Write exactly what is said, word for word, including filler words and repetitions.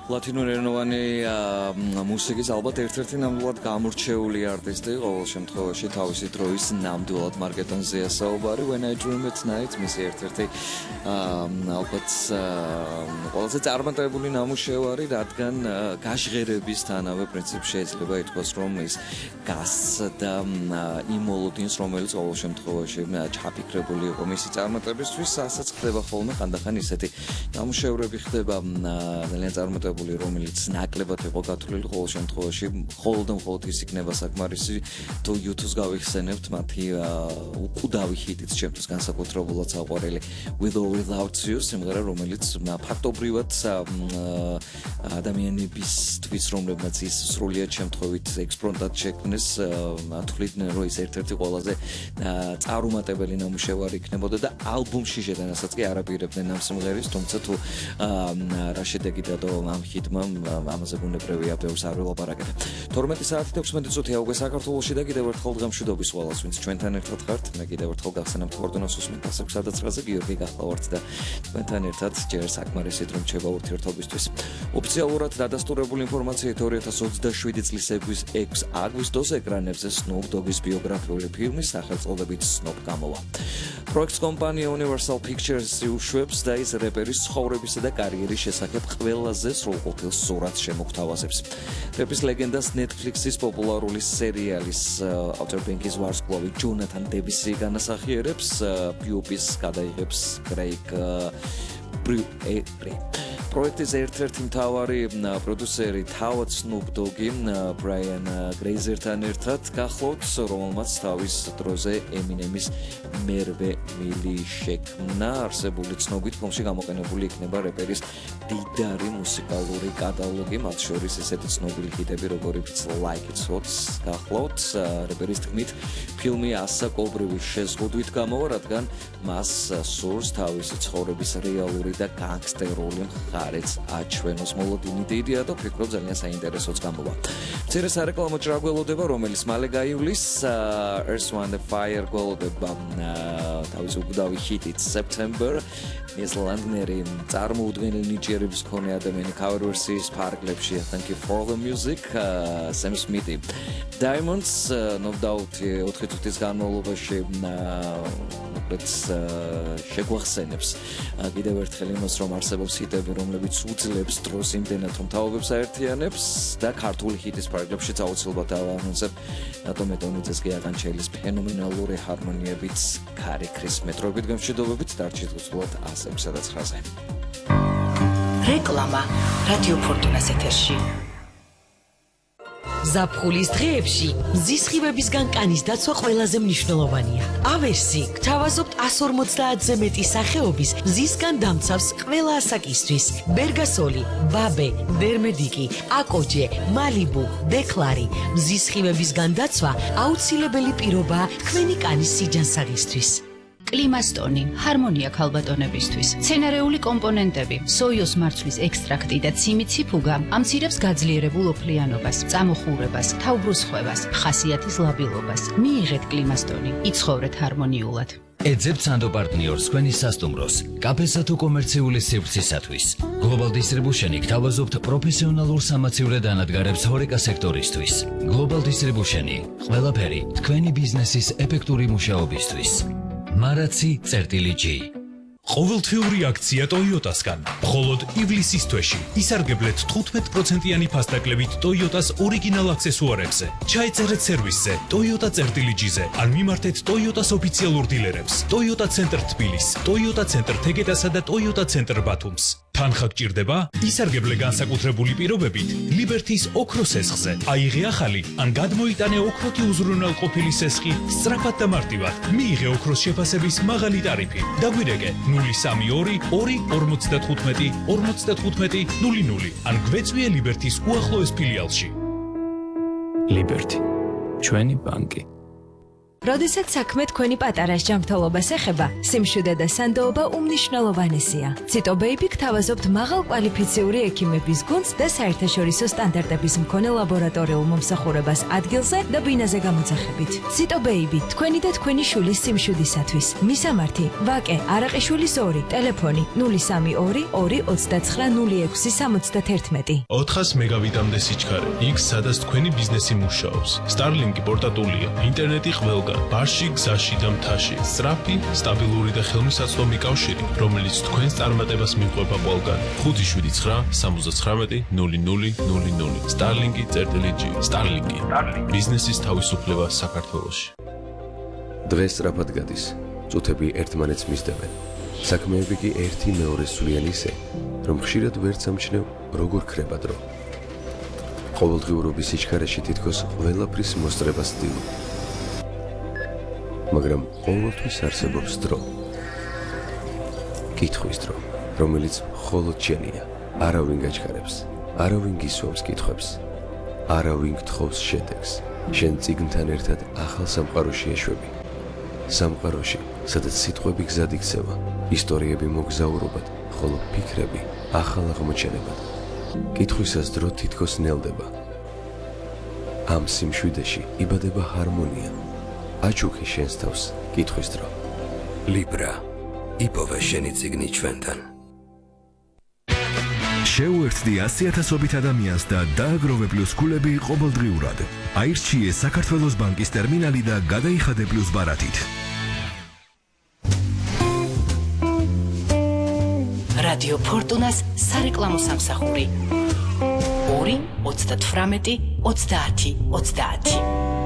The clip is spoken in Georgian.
ლათინურენოვანი მუსიკის ალბათ ერთ-ერთი ნამდვილად გამორჩეული არტისტი, ყოველ შემთხვევაში თავისი დროის ნამდვილად მარკეტონზეა საუბარი. When I Dream at Night, მისი ერთ-ერთი ალბათ ყველაზე წარმატებული ნამუშევარი, რადგან გაჟღერებისთანავე პრინციპში შეიძლება ითქვას, რომ ის გასცდა იმ მოლოდინს, რომელიც ყოველ შემთხვევაში ჩაფიქრებული იყო მისი წარმატებისთვის, ასაც ხდება ხოლმე ხანდახან ისეთი ნამუშევრები ხდება ძალიან წარმატებული, რომელიც ნაკლებად იყო გათვლილი, ყოველ შემთხვევაში მხოლოდ და მხოლოდ ის იქნება საკმარისი, თუ YouTube-ს გავიხსენებთ მათი უკუდავი ჰიტიც, ჩემთვის განსაკუთრებულად საყვარელი With or Without You, სიმღერა, რომელიც ფაქტობრივად ადამიანებისთვის, რომლებმაც ის სრულიად შემთხვევით ექსპრომტად შექმნეს, თვლიდნენ, რომ ის ერთ-ერთი ყველაზე წარუმატებელი ნამუშევარი იქნებოდა და ალბომში შეტანასაც კი არაპირებდნენ ამ სიმღერის, თუმცა თუ რა შედეგი დადო ამ ჰიტმა, ამაზე ბუნებრივია ბევრს არ ველაპარაკებ. თორმეტი საათი და ექვსმეტი წუთია უკვე საქართველოში და კიდევ ერთხელ დღემშვიდობის ვალას, ვინც ჩვენთან ერთად ხართ. მე კიდევ ერთხელ გახსენებთ ხორდონას უსმენთ ასექვსა და ცხრაზე გიორგი გახლავართ და ჩვენთან ერთად ჯერ საკმარისი დრო რჩება ურთიერთობისთვის. ოფიციალურად დადასტურებული ინფორმაციით ორი ათას ოცდაშვიდი წლის ექვსი აგვისტოს ეკრანებზე Snoop Dogg-ის ბიოგრაფიული ფილმი სახელწოდებით Snoop გამოვა. პროექტს კომპანია Universal Pictures უშვებს და ის რეპერის ცხოვრებისა და კარიერის შესახებ ყველაზე სრულყოფილ სურათს შემოგთავაზებს. რეპის ლეგენდას Netflix-ის პოპულარული სერიალის Outer Banks-ის ვარსკვლავი ჯონათან დევისი განასახიერებს, P.O.P-ს გადაიღებს Craig Brewer. პროექტის ერთ-ერთი მთავარი პროდიუსერი თავად Snoop Dogg-ი Brian Grazer-თან ერთად გახლავთ, რომელმაც თავის დროზე Eminem-ის მერვე მილი შექმნა. არსებული ცნობით, ფილმში გამოყენებული იქნება რეპერის დიდარი მუსიკალური კატალოგი, მათ შორის ესეთი ცნობილი ჰიტები, როგორიც Like It's Hot გახლავთ. რეპერის თქმით, ფილმი ასაკობრივი შეზღუდვით გამოვა, რადგან მას სურს თავისი ცხოვრების რეალური და განგსტერული მხარეც აჩვენოს. მოლოდინი დიდია და ფიქრობ ძალიან საინტერესოც გამოვა. მცირე სარეკლამო ჭრა გველოდება, რომელიც მალე გაივლის, Earth, Wind and Fire გველოდება თავის უკდავი ჰიტით September. ეს ლანგნერი წარმოუდგენელი ნიჭიერების მქონე ადამიანი cover version-ის ფარგლებში Thank You For The Music, Sam Smith-ი Diamonds, no doubt ოთხი წუთის განმავლობაში მოკლედ შეგვახსენებს კიდევ ერთხელ იმას, რომ არსებობს ჰიტები, რომლებიც უძლებს დროს იმდენად, რომ თაობებს აერთიანებს და ქართული ჰიტის ფარგლებშიც აუცილებლად ავანონსებ დომეტონიძეს კი აღანჩელის ფენომენალური ჰარმონიებით, ქარი ქრის მეტრობით გამშვიდობებით დარჩით უცვლად ასექვსა და ცხრაზე. რეკლამა რადიო ფორტუნას ეთერში. ზაფხულის დღეებში მზის სხივებისგან კანის დაცვა ყველაზე მნიშვნელოვანია. ავერსი გთავაზობთ εκατს ორმოცდაათზე მეტი სახეობის მზისგან დამცავს ყველა ასაკისთვის. ბერგასოლი, ბაბე, დერმედიკი, აკოჯე, მალიბუ, დეკლარი. მზის სხივებისგან დაცვა აუცილებელი პირობაა თქვენი კანის სიჯანსაღისთვის. კლიმასტონი, ჰარმონია ქალბატონებისთვის. მცენარეული კომპონენტები, სოიოს მარცვლის ექსტრაქტი და ციმიციფუგა ამცირებს გაძლიერებულ ოფლიანობას, წამოხურებას, თავბრუსხვევას, ხასიათის ლაბილობას. მიიღეთ კლიმასტონი, იცხოვრეთ ჰარმონიულად. ეძებთ სანდო პარტნიორს თქვენი სასტუმროს, კაფესა თუ კომერციული სივრცისათვის. Global Distribution-ი გთავაზობთ პროფესიონალურ სამაცივრე დანადგარებს ჰორეკა სექტორისთვის. Global Distribution-ი, ყველაფერი თქვენი ბიზნესის ეფექტური მუშაობისთვის. მარაცი წერტილი G. ყოველთვიური აქცია Toyota-სგან. მხოლოდ ივლისის თვეში ისარგებლეთ თხუთმეტ პროცენტიანი ფასდაკლებით Toyota-ს ორიგინალ აქსესუარებზე. ჩაეწერეთ სერვისზე Toyota წერტილი G-ზე ან მიმართეთ Toyota-ს ოფიციალურ დილერებს. Toyota Center თბილის, Toyota Center თეგეტასა და Toyota Center ბათუმს. თანხა გჭირდება? ისარგებლე განსაკუთრებული პირობებით Liberty-ს ოქროს სესხზე. აიღე ახალი ან გადმოიტანე ოქროთი უზრუნველყოფილი სესხი სწრაფად და მარტივად. მიიღე ოქროს შეფასების მაღალი ტარიფი. დაგვირეკე ნული სამი ორი ორი ორმოცდათხუთმეტი ორმოცდათხუთმეტი ნული ნული ან გვეწვიე Liberty-ს უახლოეს ფილიალში. Liberty. ჩვენი ბანკი. როდესაც საქმე თქვენი პატარას ჯანმრთელობას ეხება, სიმშვიდე და სანდოობა უმნიშვნელოვანესია. ციტო ბეიბი გთავაზობთ მაღალ კვალიფიციური ექიმების გუნდს და საერთაშორისო სტანდარტების მქონე ლაბორატორიულ მომსახურებას ადგილზე და ბინაზე გამოძახებით. ციტო ბეიბი, თქვენი და თქვენი შვილის სიმშვიდისათვის. მისამართი: ვაკე არაყიშვილის ორი, ტელეფონი ნული სამი ორი ორი ოცდაცხრა ნული ექვსი სამოცდაათი. ოთხას მეგავიტამდე სიჩქარე. იქ სადაც თქვენი ბიზნესი მუშაობს. Starlink-ი პორტატულია, ინტერნეტი ყველგან, ბარში, გზაში და მთაში. სწრაფი, სტაბილური და ხელმისაწვდომი კავშირი, რომელიც თქვენს წარმატებას მიყვება ყველგან. ხუთი შვიდი ცხრა სამოცდათხრამეტი ნული ნული ნული ნული. Starlink-ი წერტილი ჯი. Starlink-ი. ბიზნესის თავისუფლება საქართველოში. დღეს სწრაფად გადის. წუთები ერთმანეთს მისდევენ. საქმეები კი ერთი მეორეს სვლიან ისე, რომ ხშირად ვერ სამჩნევ, როგორ ქრება დრო. ყოველდღიურობის სიჩქარეში თითქოს ყველაფრის მოსწრებას ვდივ. მაგრამ ყოველთვის არსებობს დრო. კითხვის დრო, რომელიც მხოლოდ შენია. არავინ გაჩქარებს, არავინ გისვამს კითხვებს, არავინ გთხოვს შედეგს. შენ წიგნთან ერთად ახალ სამყაროში ეშვები. სამყაროში, სადაც სიტყვები გზად იქცევა, ისტორიები მოგზაურობად, ხოლო ფიქრები ახალ აღმოჩენებად. კითხვისას დრო თითქოს ნელდება. ამ სიმშვიდეში იბადება ჰარმონია. აჩუქე შენს თავს კითხვის დრო. Libra. იპოვე შენი წიგნი ჩვენთან. შეუერთდი ასიათასობით ადამიანს და დააგროვე პლუს ქულები ყოველდღიურად. აირჩიე საქართველოს ბანკის ტერმინალი და გადაიხადე პლუს ბარათით. რადიო ფორტუნას სარეკლამო სამსახური. ორი ოცდათვრამეტი ოცდაათი ოცდაათი.